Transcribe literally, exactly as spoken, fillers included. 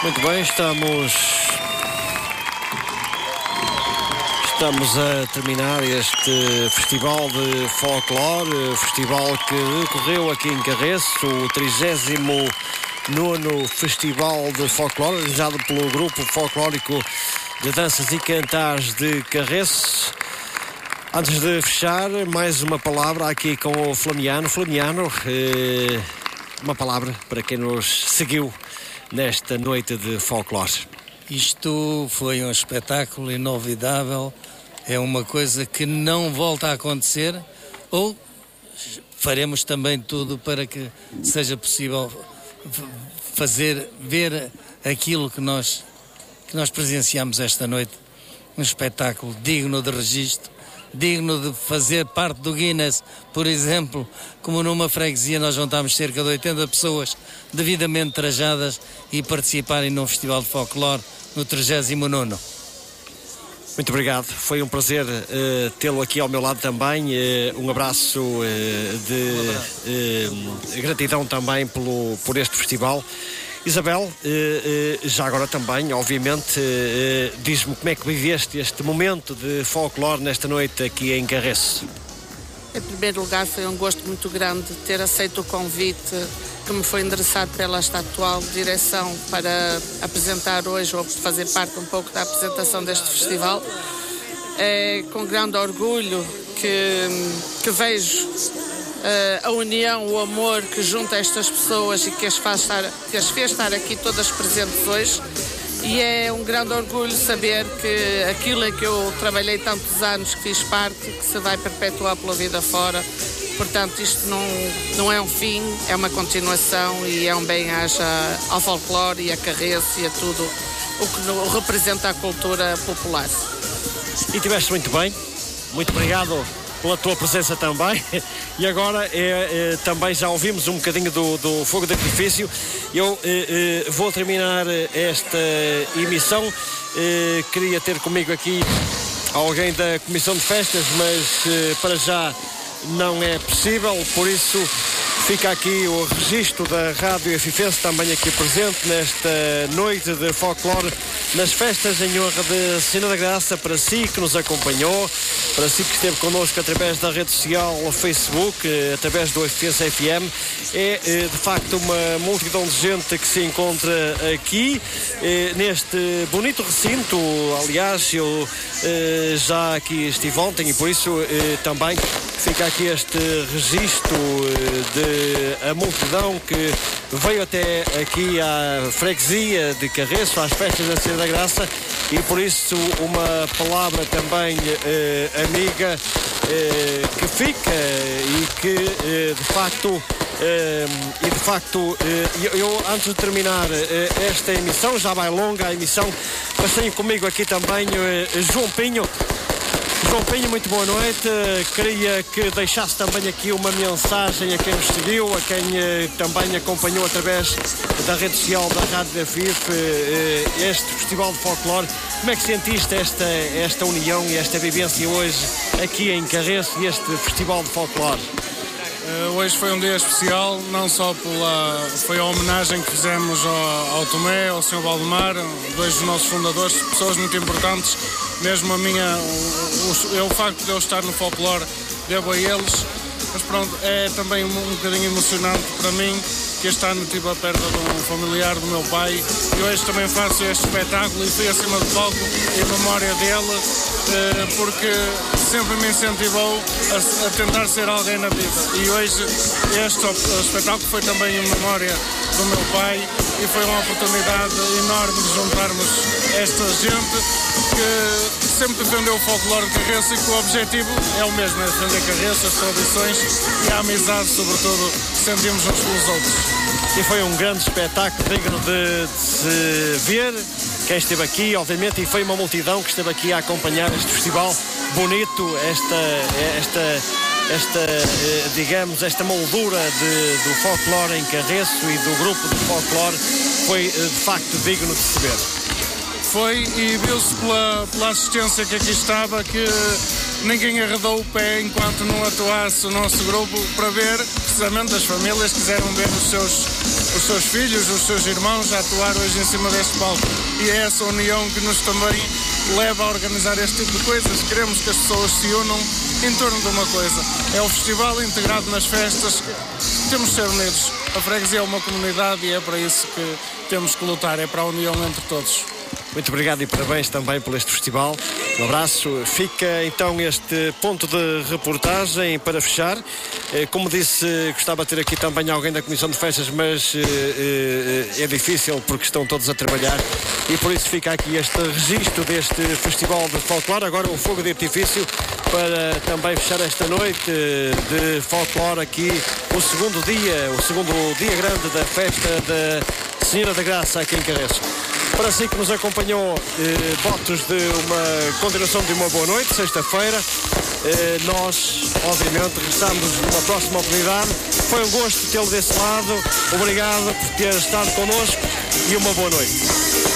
Muito bem, estamos estamos a terminar este festival de folclore, festival que decorreu aqui em Carreço, o trigésimo nono Festival de Folclore, realizado pelo Grupo Folclórico de Danças e Cantares de Carreço. Antes de fechar, mais uma palavra aqui com o Flamiano. Flamiano, eh, uma palavra para quem nos seguiu nesta noite de folclore. Isto foi um espetáculo inolvidável, é uma coisa que não volta a acontecer, ou faremos também tudo para que seja possível fazer, ver aquilo que nós, que nós presenciamos esta noite, um espetáculo digno de registro, digno de fazer parte do Guinness, por exemplo, como numa freguesia nós juntámos cerca de oitenta pessoas devidamente trajadas e participarem num festival de folclore no trigésimo nono. Muito obrigado, foi um prazer uh, tê-lo aqui ao meu lado também, uh, um abraço uh, de uh, gratidão também pelo, por este festival. Isabel, uh, uh, já agora também, obviamente, uh, diz-me como é que viveste este momento de folclore nesta noite aqui em Carreço. Em primeiro lugar, foi um gosto muito grande ter aceito o convite que me foi endereçado pela esta atual direção para apresentar hoje, ou fazer parte um pouco da apresentação deste festival. É com grande orgulho que, que vejo Uh, a união, o amor que junta estas pessoas e que as, faz estar, que as fez estar aqui todas presentes hoje, e é um grande orgulho saber que aquilo em que eu trabalhei tantos anos, que fiz parte, que se vai perpetuar pela vida fora. Portanto, isto não, não é um fim, é uma continuação e é um bem-aja ao folclore e a Carreço e a tudo o que no, representa a cultura popular. E tiveste muito bem, muito obrigado pela tua presença também. E agora é, é, também já ouvimos um bocadinho do, do fogo de artifício. Eu é, é, vou terminar esta emissão. É, queria ter comigo aqui alguém da Comissão de Festas, mas é, para já não é possível, por isso fica aqui o registro da Rádio Efifense também aqui presente nesta noite de folclore nas festas em honra de Senhora da Graça, para si que nos acompanhou, para si que esteve connosco através da rede social, o Facebook, através do Efifense F M. É de facto uma multidão de gente que se encontra aqui neste bonito recinto. Aliás, eu já aqui estive ontem e por isso também fica aqui este registro de a multidão que veio até aqui à freguesia de Carreço, às festas da Senhora da Graça, e por isso uma palavra também eh, amiga eh, que fica e que eh, de facto eh, e de facto eh, eu, eu antes de terminar eh, esta emissão, já vai longa a emissão, mas tenho comigo aqui também eh, João Pinho. João Pinho, muito boa noite. Queria que deixasse também aqui uma mensagem a quem nos seguiu, a quem eh, também acompanhou através da rede social da Rádio da F I F eh, este Festival de Folclore. Como é que sentiste esta, esta união e esta vivência hoje aqui em Carreço e este Festival de Folclore? Uh, hoje foi um dia especial, não só pela foi a homenagem que fizemos ao, ao Tomé, ao senhor Valdemar, dois dos nossos fundadores, pessoas muito importantes. Mesmo a minha, o, o, o facto de eu estar no folclore devo a eles, mas pronto, é também um, um bocadinho emocionante para mim que este ano tive a perda de um familiar do meu pai e hoje também faço este espetáculo e fui acima do palco em memória dele, eh, porque sempre me incentivou a, a tentar ser alguém na vida, e hoje este espetáculo foi também em memória do meu pai e foi uma oportunidade enorme de juntarmos esta gente que sempre defendeu o folclore de Carreço e que o objetivo é o mesmo, é defender Carreço, as tradições e a amizade, sobretudo, que sentimos uns pelos outros. E foi um grande espetáculo digno de, de se ver. Quem esteve aqui, obviamente, e foi uma multidão que esteve aqui a acompanhar este festival bonito, esta, esta, esta digamos, esta moldura de, do folclore em Carreço e do grupo de folclore. Foi, de facto, digno de se ver. Foi, e viu-se pela, pela assistência que aqui estava que ninguém arredou o pé enquanto não atuasse o nosso grupo, para ver, precisamente, as famílias quiseram ver os seus os seus filhos, os seus irmãos a atuar hoje em cima deste palco. E é essa união que nos também leva a organizar este tipo de coisas. Queremos que as pessoas se unam em torno de uma coisa. É o festival integrado nas festas. Temos de ser unidos. A freguesia é uma comunidade e é para isso que temos que lutar, é para a união entre todos. Muito obrigado e parabéns também por este festival. Um abraço. Fica então este ponto de reportagem para fechar. Como disse, gostava de ter aqui também alguém da Comissão de Festas, mas é difícil porque estão todos a trabalhar e por isso fica aqui este registro deste festival de folclore. Agora o fogo de artifício para também fechar esta noite de folclore aqui, o segundo dia, o segundo dia grande da festa da Senhora da Graça aqui em Carreço. Para si que nos acompanhou, eh, votos de uma continuação de uma boa noite, sexta-feira. Eh, nós, obviamente, regressamos numa próxima oportunidade. Foi um gosto tê-lo desse lado. Obrigado por ter estado connosco e uma boa noite.